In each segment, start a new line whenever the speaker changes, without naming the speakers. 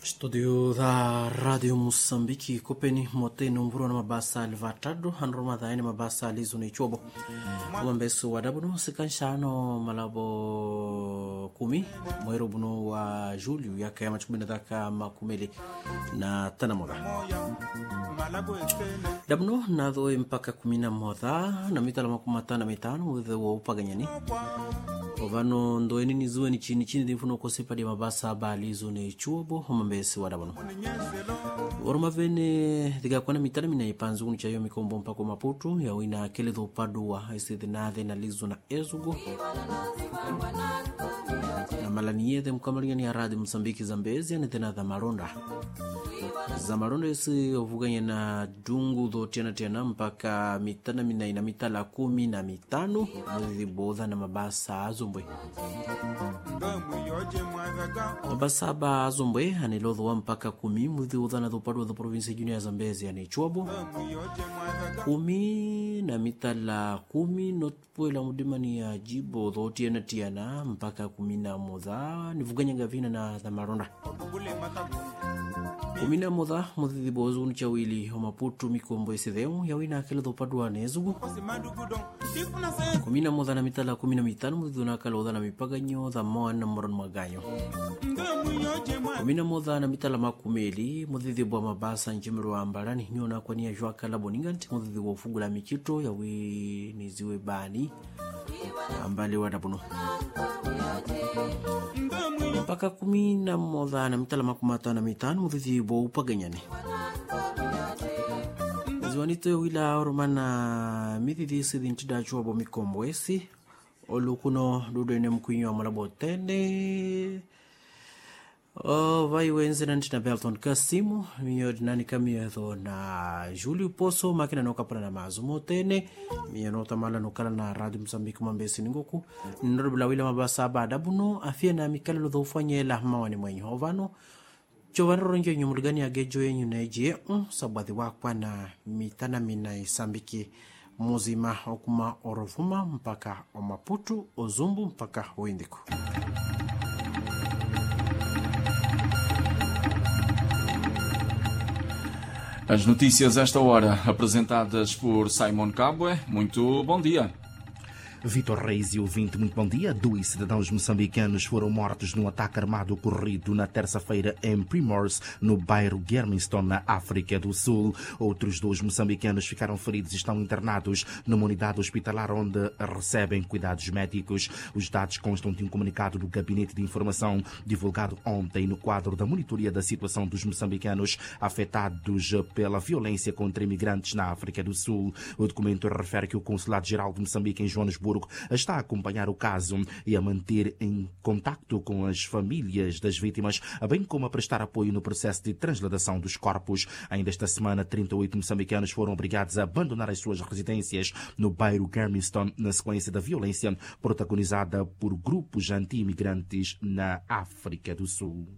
Studio da Radio Moçambique kopeni moteni umburu na mabasa alivatado hanro madhaini mabasa alizu ni chobo umambesu wadabuno sikanshano malabo 10 mwero buno wa Julio yaka ya machumina dhaka makumeli na tanamoga dabuno na dhoe mpaka 11 na mitala makumatana mitano uweze wa upaganyani ovano ndoeni nizuwe ni chini dimfuno kosipadi mabasa alizu ni chobo umambesi wadabuno oroma vene diga kwana mitala mina ipanzu ni chayo mikombo mpako Maputo ya wina kele dho padua isidhinadhe na lizu na ezugo na malaniye mkamalingani ya Radio Moçambique Zambezi ya nithenadha maronda za maronda isi ovuganya na dungu dho tena mpaka mitana mina ina mitala 15 mwezi bodha na mabasa azumbwe mabasa aba azumbwe anilodho wa mpaka 10 mwezi bodha na dhopadua dho provinsi juni ya Zambezi ya ni chuobo 10 na mitala 10 notpoela mudimani ya jibo dho tena mpaka 11 nivuganya ngavina na maronda 11 mwezi bozu nchawili wa Maputo mikombo isidheu ya wina akele dhopadua nezugu 11 na mitala 15 mwezi unakala udhana mipaganyo dha moa na moron maganyo 11 na mitala makumeli mwezi bwa mabasa nchimiru wa ambarani nyona kwa niya jwa kala boninganti mwezi wa ufugula mikito ya niziwe bani ambali wadabuno mpaka 11 na mitala makumatana mitano mwezi bwa upaganyani ziwanito ya wila oromana mithidi sithi ntida chuobo mikombo esi olukuno dudo ene mkuinyo wa malabotene vai wenze na ntina Belton Kasimu miyo dinani kamiyetho na Julio Poso makina nokapana na mazumo tene miyo notamala nokala na Radio Moçambique mambesi ningoku nrobula wila mabasa abadabuno afia na mikala lo dhofanyela mawani mwenye hovano Chovano ronjo nyumulgani ya gejo yenyu na ejie sabwadhi wakwa na mitana mina Isambiki muzima okuma orofuma mpaka o Maputo ozumbu mpaka Windiko.
As notícias esta hora apresentadas por Simon Cabwe. Muito bom dia.
Vitor Reis e ouvinte, muito bom dia. 2 cidadãos moçambicanos foram mortos num ataque armado ocorrido na terça-feira em Primors, no bairro Germiston, na África do Sul. Outros 2 moçambicanos ficaram feridos e estão internados numa unidade hospitalar onde recebem cuidados médicos. Os dados constam de um comunicado do Gabinete de Informação divulgado ontem no quadro da monitoria da situação dos moçambicanos afetados pela violência contra imigrantes na África do Sul. O documento refere que o Consulado-Geral de Moçambique em Joanesburgo está a acompanhar o caso e a manter em contacto com as famílias das vítimas, bem como a prestar apoio no processo de transladação dos corpos. Ainda esta semana, 38 moçambicanos foram obrigados a abandonar as suas residências no bairro Germiston na sequência da violência protagonizada por grupos anti-imigrantes na África do Sul.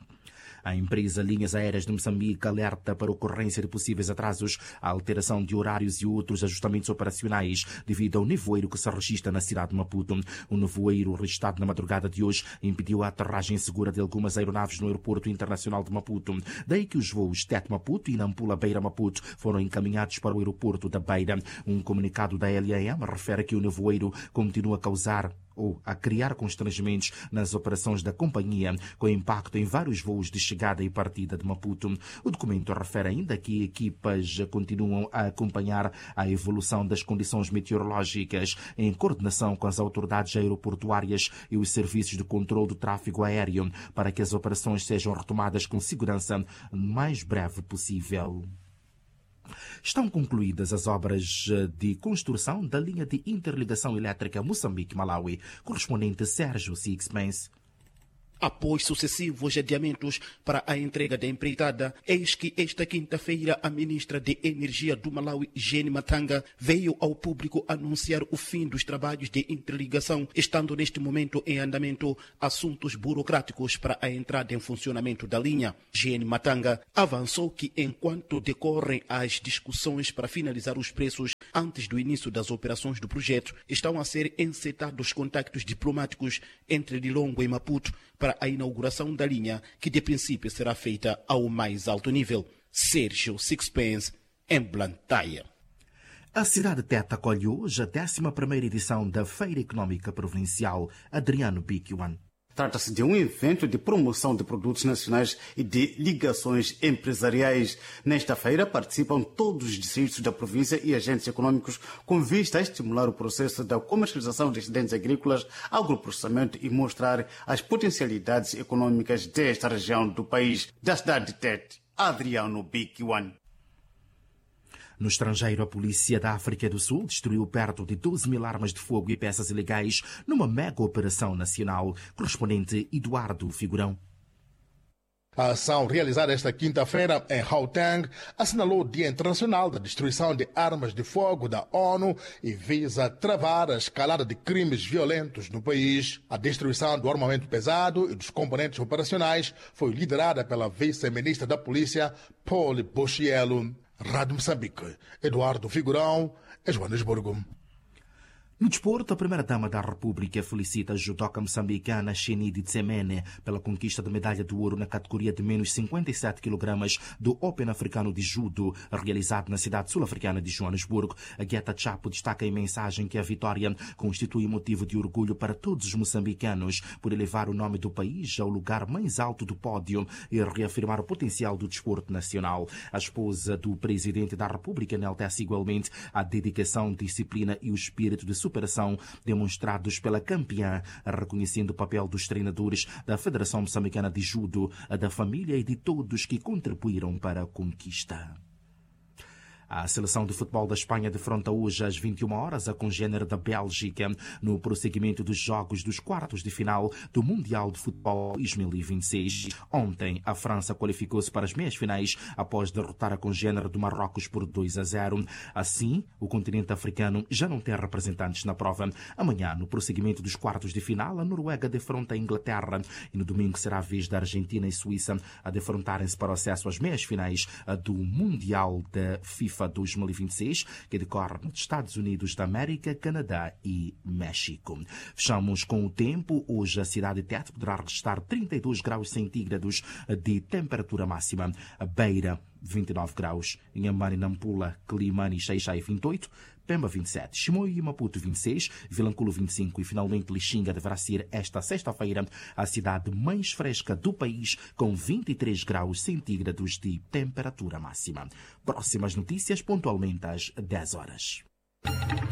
A empresa Linhas Aéreas de Moçambique alerta para a ocorrência de possíveis atrasos, a alteração de horários e outros ajustamentos operacionais devido ao nevoeiro que se registra na cidade de Maputo. O nevoeiro registrado na madrugada de hoje impediu a aterragem segura de algumas aeronaves no aeroporto internacional de Maputo. Daí que os voos Tete Maputo e Nampula Beira Maputo foram encaminhados para o aeroporto da Beira. Um comunicado da LAM refere que o nevoeiro continua a causar ou a criar constrangimentos nas operações da companhia, com impacto em vários voos de chegada e partida de Maputo. O documento refere ainda que equipas continuam a acompanhar a evolução das condições meteorológicas em coordenação com as autoridades aeroportuárias e os serviços de controle do tráfego aéreo para que as operações sejam retomadas com segurança o mais breve possível. Estão concluídas as obras de construção da linha de interligação elétrica Moçambique-Malawi. Correspondente Sérgio Sixpence.
Após sucessivos adiamentos para a entrega da empreitada, eis que esta quinta-feira a ministra de Energia do Malawi, Jeanne Matanga, veio ao público anunciar o fim dos trabalhos de interligação, estando neste momento em andamento assuntos burocráticos para a entrada em funcionamento da linha. Jeanne Matanga avançou que enquanto decorrem as discussões para finalizar os preços antes do início das operações do projeto, estão a ser encetados contactos diplomáticos entre Lilongwe e Maputo para a inauguração da linha, que de princípio será feita ao mais alto nível. Sérgio Sixpence, em Blantyre.
A cidade de Tete acolhe hoje a 11ª edição da Feira Econômica Provincial. Adriano Bikiwan.
Trata-se de um evento de promoção de produtos nacionais e de ligações empresariais. Nesta feira participam todos os distritos da província e agentes econômicos com vista a estimular o processo da comercialização de excedentes agrícolas, agroprocessamento e mostrar as potencialidades econômicas desta região do país. Da cidade de Tete, Adriano Bikiwan.
No estrangeiro, a polícia da África do Sul destruiu perto de 12.000 armas de fogo e peças ilegais numa mega operação nacional. Correspondente Eduardo Figurão.
A ação realizada esta quinta-feira em Gauteng assinalou o Dia Internacional da Destruição de Armas de Fogo da ONU e visa travar a escalada de crimes violentos no país. A destruição do armamento pesado e dos componentes operacionais foi liderada pela vice-ministra da Polícia, Paul Bochiello. Rádio Moçambique, Eduardo Figurão, Joanesburgo.
No desporto, a primeira-dama da República felicita a judoca moçambicana Shenidi Tsemene pela conquista da medalha de ouro na categoria de menos 57 kg do Open Africano de Judo, realizado na cidade sul-africana de Joanesburgo. A Guetta Chapo destaca em mensagem que a vitória constitui motivo de orgulho para todos os moçambicanos por elevar o nome do país ao lugar mais alto do pódio e reafirmar o potencial do desporto nacional. A esposa do presidente da República enaltece igualmente a dedicação, disciplina e o espírito de superação demonstrados pela campeã, reconhecendo o papel dos treinadores da Federação Moçambicana de Judo, da família e de todos que contribuíram para a conquista. A seleção de futebol da Espanha defronta hoje às 21 horas a congênere da Bélgica no prosseguimento dos jogos dos quartos de final do Mundial de Futebol 2026. Ontem, a França qualificou-se para as meias-finais após derrotar a congênere do Marrocos por 2-0. Assim, o continente africano já não tem representantes na prova. Amanhã, no prosseguimento dos quartos de final, a Noruega defronta a Inglaterra e no domingo será a vez da Argentina e Suíça a defrontarem-se para o acesso às meias-finais do Mundial da FIFA 2026, que decorre nos Estados Unidos da América, Canadá e México. Fechamos com o tempo. Hoje a cidade de Tete poderá registrar 32 graus centígrados de temperatura máxima. A Beira, 29 graus. Inhambane, Nampula, Climane e Xai-Xai, 28. Pemba, 27. Chimoio e Maputo, 26. Vilanculo, 25. E finalmente Lixinga deverá ser esta sexta-feira a cidade mais fresca do país, com 23 graus centígrados de temperatura máxima. Próximas notícias pontualmente às 10 horas.